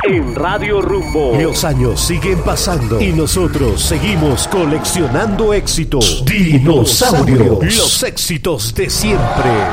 en Radio Rumbo. Los años siguen pasando y nosotros seguimos coleccionando éxitos. Dinosaurios. Los éxitos de siempre.